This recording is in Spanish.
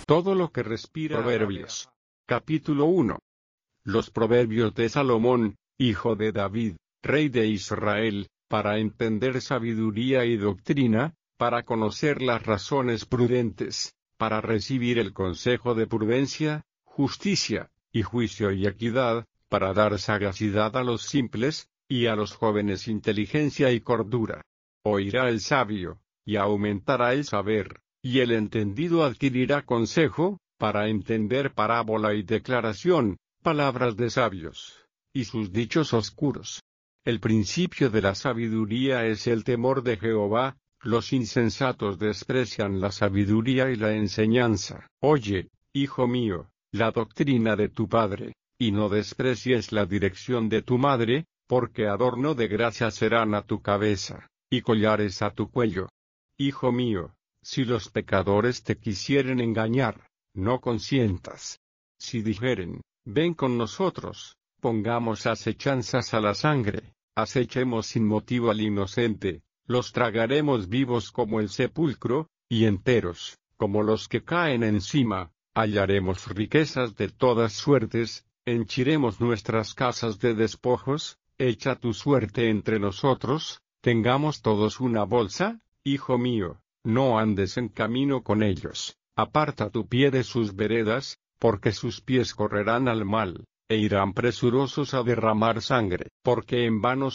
todo lo que respira. Proverbios. Capítulo 1. Los proverbios de Salomón, hijo de David, rey de Israel, para entender sabiduría y doctrina, para conocer las razones prudentes, para recibir el consejo de prudencia, justicia, y juicio y equidad, para dar sagacidad a los simples, y a los jóvenes inteligencia y cordura. Oirá el sabio, y aumentará el saber, y el entendido adquirirá consejo, para entender parábola y declaración, palabras de sabios, y sus dichos oscuros. El principio de la sabiduría es el temor de Jehová, los insensatos desprecian la sabiduría y la enseñanza. Oye, hijo mío, la doctrina de tu padre, y no desprecies la dirección de tu madre, porque adorno de gracia serán a tu cabeza, y collares a tu cuello. Hijo mío, si los pecadores te quisieren engañar, no consientas. Si dijeren, ven con nosotros, pongamos acechanzas a la sangre, acechemos sin motivo al inocente, los tragaremos vivos como el sepulcro, y enteros, como los que caen encima, hallaremos riquezas de todas suertes, henchiremos nuestras casas de despojos, echa tu suerte entre nosotros, tengamos todos una bolsa, hijo mío, no andes en camino con ellos, aparta tu pie de sus veredas, porque sus pies correrán al mal, e irán presurosos a derramar sangre, porque en vano